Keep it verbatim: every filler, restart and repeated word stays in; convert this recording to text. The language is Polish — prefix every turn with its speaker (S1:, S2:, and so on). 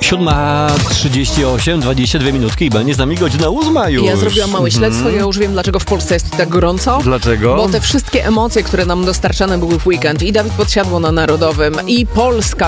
S1: siódma trzydzieści osiem, dwadzieścia dwie minutki i będzie z nami godzina ósma już.
S2: Ja zrobiłam małe śledztwo, ja już wiem, dlaczego w Polsce jest tak gorąco.
S1: Dlaczego?
S2: Bo te wszystkie emocje, które nam dostarczane były w weekend i Dawid Podsiadło na Narodowym i Polska